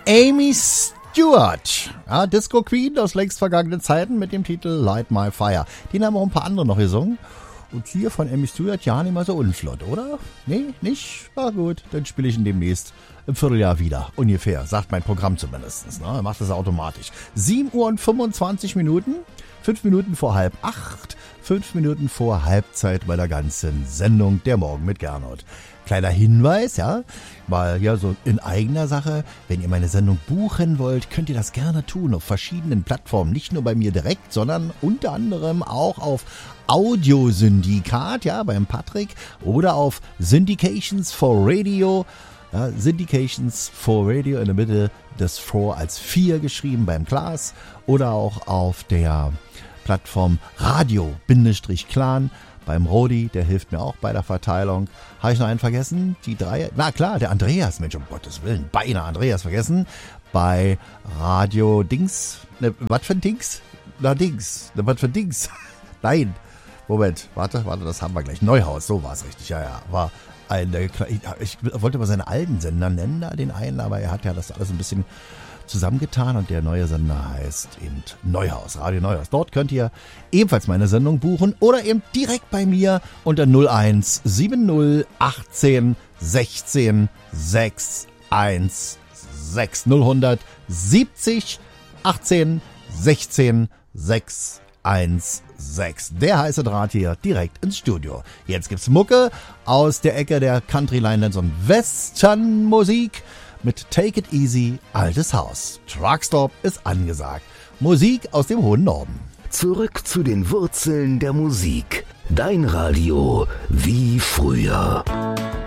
Amy Stewart, ja, Disco Queen aus längst vergangenen Zeiten mit dem Titel Light My Fire. Den haben auch ein paar andere noch gesungen. Und hier von Amy Stewart ja nicht mal so unflott, oder? Nee, nicht? Na gut, dann spiele ich ihn demnächst im Vierteljahr wieder. Ungefähr, sagt mein Programm zumindest. Ne? Macht das automatisch. 7 Uhr und 25 Minuten, 5 Minuten vor 7:30, 5 Minuten vor Halbzeit bei der ganzen Sendung Der Morgen mit Gernot. Kleiner Hinweis, ja, mal ja so in eigener Sache, wenn ihr meine Sendung buchen wollt, könnt ihr das gerne tun auf verschiedenen Plattformen, nicht nur bei mir direkt, sondern unter anderem auch auf Audiosyndikat, ja, beim Patrick oder auf Syndications for Radio, ja, Syndications for Radio in der Mitte das 4 als 4 geschrieben beim Klaas oder auch auf der Plattform Radio-Clan beim Rodi, der hilft mir auch bei der Verteilung. Habe ich noch einen vergessen? Die 3, na klar, der Andreas, Mensch, um Gottes Willen, beinahe Andreas vergessen. Bei Radio Dings, ne, was für ein Dings? Na Dings, ne, was für ein Dings? Nein, Moment, warte, das haben wir gleich. Neuhaus, so war es richtig, ja, war ich wollte mal seine alten Sender nennen, da den einen, aber er hat ja das alles ein bisschen zusammengetan und der neue Sender heißt eben Neuhaus, Radio Neuhaus. Dort könnt ihr ebenfalls meine Sendung buchen oder eben direkt bei mir unter 01 70 18 16 616 000 70 18 16 616. Der heiße Draht hier direkt ins Studio. Jetzt gibt's Mucke aus der Ecke der Country Line und Western Musik. Mit Take It Easy, altes Haus. Truckstop ist angesagt. Musik aus dem hohen Norden. Zurück zu den Wurzeln der Musik. Dein Radio wie früher.